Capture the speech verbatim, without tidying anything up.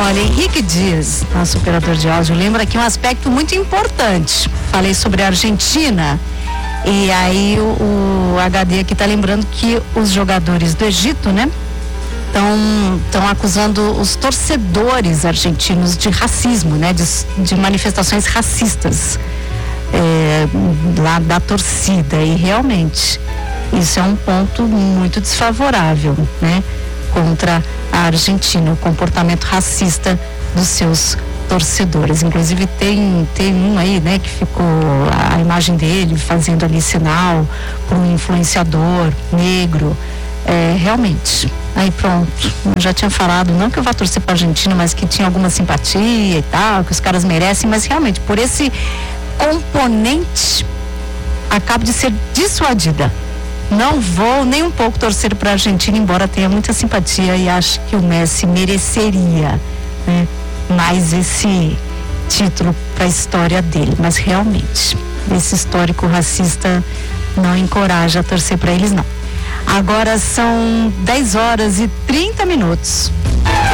Olha, Henrique Dias, nosso operador de áudio, lembra aqui um aspecto muito importante. Falei sobre a Argentina e aí o, o H D aqui está lembrando que os jogadores do Egito, né, estão acusando os torcedores argentinos de racismo, né, de, de manifestações racistas é, lá da torcida, e realmente isso é um ponto muito desfavorável, né, contra a Argentina, o comportamento racista dos seus torcedores. Inclusive tem, tem um aí, né, que ficou a imagem dele fazendo ali sinal para um influenciador negro. É, realmente, aí pronto, eu já tinha falado, não que eu vá torcer para a Argentina, mas que tinha alguma simpatia e tal, que os caras merecem, mas realmente por esse componente acabo de ser dissuadida. Não vou nem um pouco torcer para a Argentina, embora tenha muita simpatia e acho que o Messi mereceria, né, mais esse título para a história dele, mas realmente esse histórico racista não encoraja a torcer para eles, não. Agora são dez horas e trinta minutos.